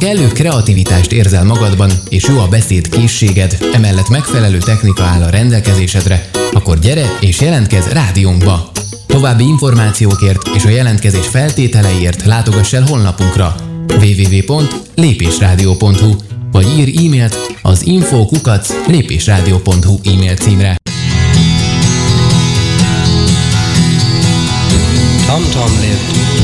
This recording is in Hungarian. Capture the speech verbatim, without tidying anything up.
kellő kreativitást érzel magadban, és jó a beszéd készséged, emellett megfelelő technika áll a rendelkezésedre, akkor gyere és jelentkezz rádiónkba! További információkért és a jelentkezés feltételeiért látogass el honlapunkra double-u double-u double-u pont lépésrádió pont hu vagy ír e-mailt az info kukac lépésrádió pont hu e-mail címre. Tom Tom lived